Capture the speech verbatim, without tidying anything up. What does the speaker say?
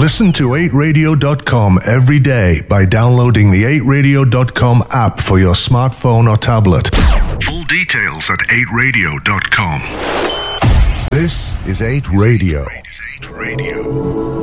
Listen to eight radio dot com every day by downloading the eight radio dot com app for your smartphone or tablet. Full details at eight radio dot com. This is eight Radio. eight Radio.